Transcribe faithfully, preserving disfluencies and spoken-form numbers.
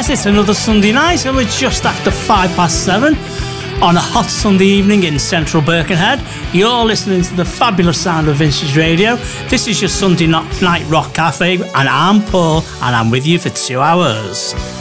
yes, it's another Sunday night, and we're just after five past seven on a hot Sunday evening in central Birkenhead. You're listening to the fabulous sound of Vintage Radio. This is your Sunday Night Rock Cafe, and I'm Paul, and I'm with you for two hours.